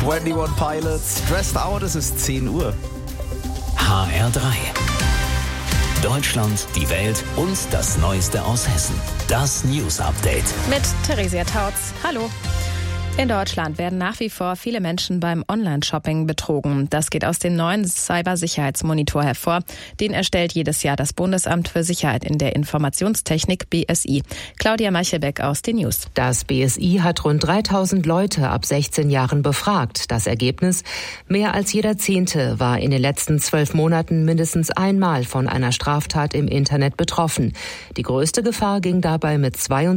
21 Pilots, Stressed Out, es ist 10 Uhr. HR3. Deutschland, die Welt und das Neueste aus Hessen. Das News Update. Mit Theresia Tautz. Hallo. In Deutschland werden nach wie vor viele Menschen beim Online-Shopping betrogen. Das geht aus dem neuen Cybersicherheitsmonitor hervor. Den erstellt jedes Jahr das Bundesamt für Sicherheit in der Informationstechnik BSI. Claudia Meichelbeck aus den News. Das BSI hat rund 3000 Leute ab 16 Jahren befragt. Das Ergebnis: mehr als jeder Zehnte war in den letzten 12 Monaten mindestens einmal von einer Straftat im Internet betroffen. Die größte Gefahr ging dabei mit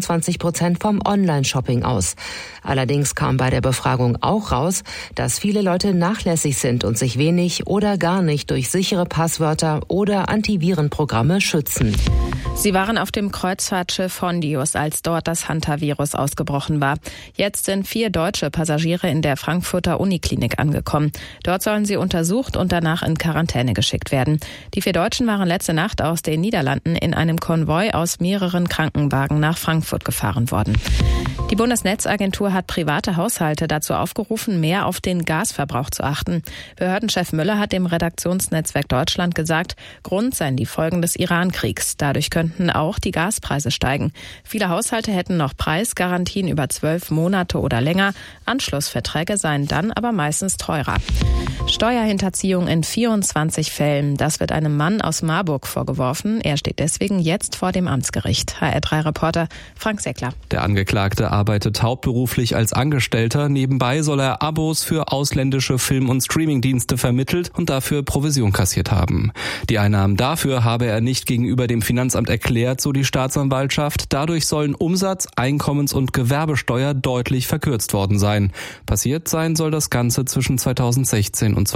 22% vom Online-Shopping aus. Allerdings kam bei der Befragung auch raus, dass viele Leute nachlässig sind und sich wenig oder gar nicht durch sichere Passwörter oder Antivirenprogramme schützen. Sie waren auf dem Kreuzfahrtschiff Hondius, als dort das Hantavirus ausgebrochen war. Jetzt sind 4 deutsche Passagiere in der Frankfurter Uniklinik angekommen. Dort sollen sie untersucht und danach in Quarantäne geschickt werden. Die 4 Deutschen waren letzte Nacht aus den Niederlanden in einem Konvoi aus mehreren Krankenwagen nach Frankfurt gefahren worden. Die Bundesnetzagentur hat private Haushalte dazu aufgerufen, mehr auf den Gasverbrauch zu achten. Behördenchef Müller hat dem Redaktionsnetzwerk Deutschland gesagt, Grund seien die Folgen des Iran-Kriegs. Dadurch könnten auch die Gaspreise steigen. Viele Haushalte hätten noch Preisgarantien über 12 Monate oder länger. Anschlussverträge seien dann aber meistens teurer. Steuerhinterziehung in 24 Fällen. Das wird einem Mann aus Marburg vorgeworfen. Er steht deswegen jetzt vor dem Amtsgericht. HR3-Reporter Frank Seckler. Der Angeklagte arbeitet hauptberuflich als Angestellter. Nebenbei soll er Abos für ausländische Film- und Streamingdienste vermittelt und dafür Provision kassiert haben. Die Einnahmen dafür habe er nicht gegenüber dem Finanzamt erklärt, so die Staatsanwaltschaft. Dadurch sollen Umsatz-, Einkommens- und Gewerbesteuer deutlich verkürzt worden sein. Passiert sein soll das Ganze zwischen 2016 und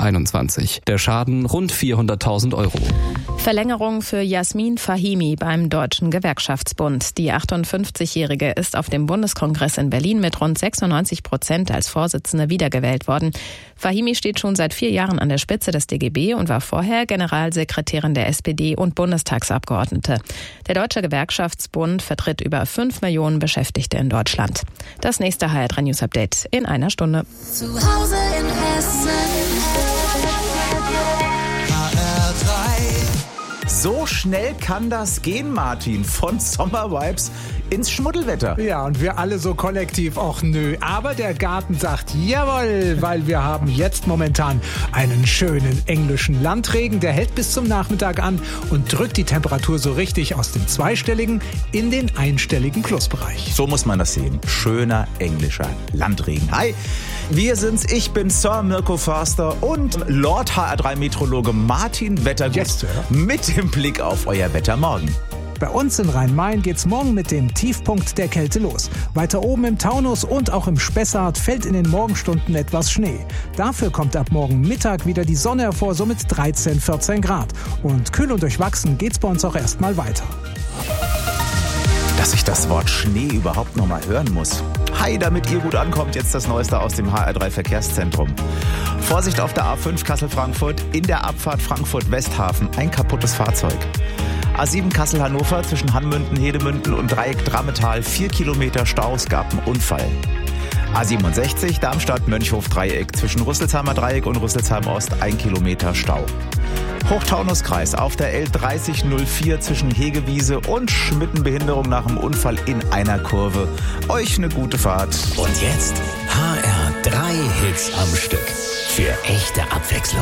2021. Der Schaden rund 400.000 Euro. Verlängerung für Jasmin Fahimi beim Deutschen Gewerkschaftsbund. Die 58-Jährige ist auf dem Bundeskongress in Berlin mit rund 96% als Vorsitzende wiedergewählt worden. Fahimi steht schon seit 4 Jahren an der Spitze des DGB und war vorher Generalsekretärin der SPD und Bundestagsabgeordnete. Der Deutsche Gewerkschaftsbund vertritt über 5 Millionen Beschäftigte in Deutschland. Das nächste HR3 News Update in einer Stunde. Zu Hause in Hessen. So schnell kann das gehen, Martin, von Sommervibes ins Schmuddelwetter. Ja, und wir alle so kollektiv, ach nö. Aber der Garten sagt jawohl, weil wir haben jetzt momentan einen schönen englischen Landregen. Der hält bis zum Nachmittag an und drückt die Temperatur so richtig aus dem zweistelligen in den einstelligen Plusbereich. So muss man das sehen. Schöner englischer Landregen. Hi, wir sind's. Ich bin Sir Mirko Förster und Lord HR3-Meteorologe Martin Wettergut. Yes, Sir. Mit dem Blick auf euer Wetter morgen. Bei uns in Rhein-Main geht's morgen mit dem Tiefpunkt der Kälte los. Weiter oben im Taunus und auch im Spessart fällt in den Morgenstunden etwas Schnee. Dafür kommt ab morgen Mittag wieder die Sonne hervor, so mit 13, 14 Grad. Und kühl und durchwachsen geht's bei uns auch erstmal weiter. Dass ich das Wort Schnee überhaupt noch mal hören muss. Hi, damit ihr gut ankommt, jetzt das Neueste aus dem HR3 Verkehrszentrum. Vorsicht auf der A5 Kassel-Frankfurt, in der Abfahrt Frankfurt-Westhafen, ein kaputtes Fahrzeug. A7 Kassel-Hannover zwischen Hanmünden, Hedemünden und Dreieck Drammetal, 4 Kilometer Stau, es gab einen Unfall. A67 Darmstadt-Mönchhof-Dreieck zwischen Rüsselsheimer Dreieck und Rüsselsheim Ost, 1 Kilometer Stau. Hochtaunuskreis auf der L3004 zwischen Hegewiese und Schmittenbehinderung nach dem Unfall in einer Kurve. Euch eine gute Fahrt. Und jetzt HR3 Hits am Stück. Für echte Abwechslung.